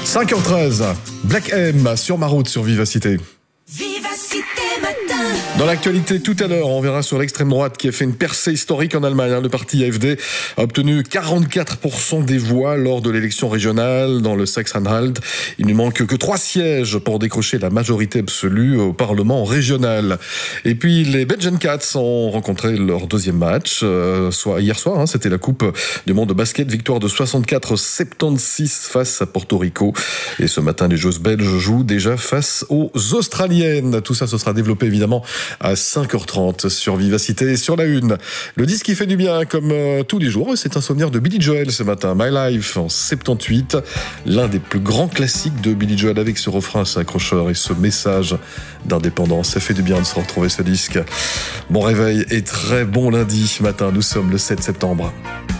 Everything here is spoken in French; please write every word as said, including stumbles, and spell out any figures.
cinq heures treize, Black M sur ma route sur Vivacité. Vivacité matin. Dans l'actualité, tout à l'heure, on verra sur l'extrême droite qui a fait une percée historique en Allemagne. Hein. Le parti A F D a obtenu quarante-quatre pour cent des voix lors de l'élection régionale dans le Saxe-Anhalt. Il ne manque que trois sièges pour décrocher la majorité absolue au Parlement régional. Et puis, les Belgian Cats ont rencontré leur deuxième match, euh, soit hier soir. Hein, c'était la Coupe du monde de basket, victoire de soixante-quatre à soixante-seize face à Porto Rico. Et ce matin, les joueuses belges jouent déjà face aux Australiennes. Tout ça, ce sera développé évidemment à cinq heures trente sur Vivacité, sur la une. Le disque qui fait du bien, comme euh, tous les jours, c'est un souvenir de Billy Joel ce matin. My Life en soixante-dix-huit, l'un des plus grands classiques de Billy Joel avec ce refrain, ce accrocheur et ce message d'indépendance. Ça fait du bien de se retrouver ce disque. Bon réveil et très bon lundi matin, nous sommes le sept septembre.